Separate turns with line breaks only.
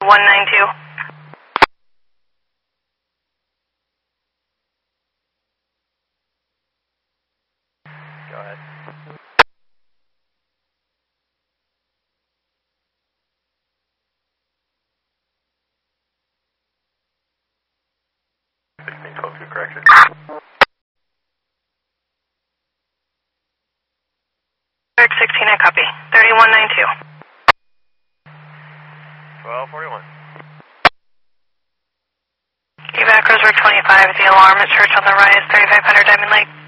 192.
Go ahead. Correction.
16, I copy. 3192.
1241.
Evac Roseburg 25, the alarm at Church on the Rise, 3500 Diamond Lake.